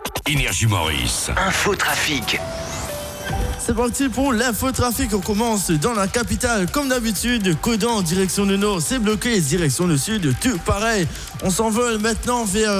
Énergie Maurice. Infotrafic. C'est parti pour l'infotrafic. On commence dans la capitale. Comme d'habitude, Caudan en direction du nord, c'est bloqué. Direction le sud, tout pareil. On s'envole maintenant vers